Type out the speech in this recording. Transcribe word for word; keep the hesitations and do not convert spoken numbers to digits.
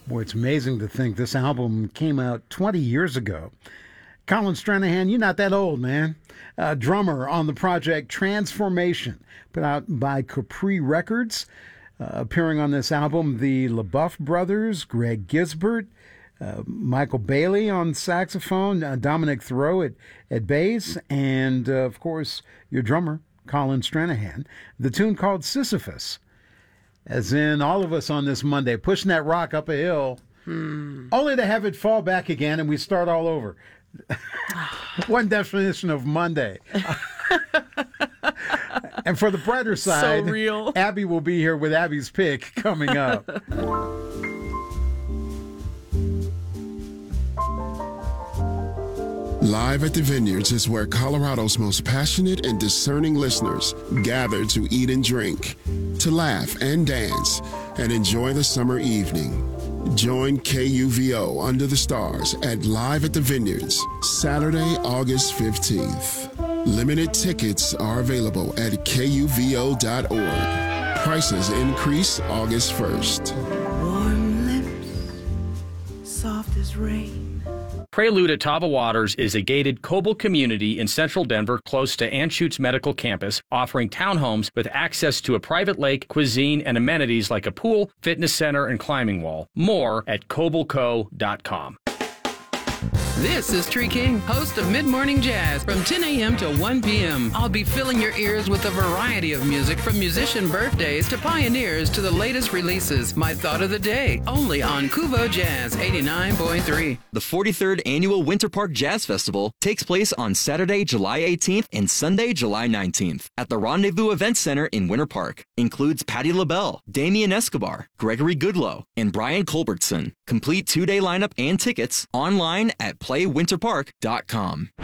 Boy, it's amazing to think this album came out twenty years ago. Colin Stranahan, you're not that old, man. Uh, drummer on the project Transformation, put out by Capri Records. Uh, appearing on this album, the LaBeouf brothers, Greg Gisbert, uh, Michael Bailey on saxophone, uh, Dominic Thoreau at, at bass, and, uh, of course, your drummer, Colin Stranahan. The tune called Sisyphus, as in all of us on this Monday, pushing that rock up a hill, hmm. only to have it fall back again and we start all over. One definition of Monday. And for the brighter side, so real. Abby will be here with Abby's Pick coming up. Live at the Vineyards is where Colorado's most passionate and discerning listeners gather to eat and drink, to laugh and dance, and enjoy the summer evening. Join K U V O Under the Stars at Live at the Vineyards, Saturday, August fifteenth. Limited tickets are available at K U V O dot org. Prices increase August first. Warm lips, soft as rain. Prelude at Tava Waters is a gated Coble community in central Denver close to Anschutz Medical Campus, offering townhomes with access to a private lake, cuisine, and amenities like a pool, fitness center, and climbing wall. More at coble co dot com. This is Tree King, host of Mid Morning Jazz from ten a.m. to one p.m. I'll be filling your ears with a variety of music from musician birthdays to pioneers to the latest releases. My thought of the day, only on Kuvo Jazz eighty-nine point three. The forty-third Annual Winter Park Jazz Festival takes place on Saturday, July eighteenth and Sunday, July nineteenth at the Rendezvous Event Center in Winter Park. Includes Patti LaBelle, Damian Escobar, Gregory Goodloe, and Brian Culbertson. Complete two-day lineup and tickets online at play winter park dot com.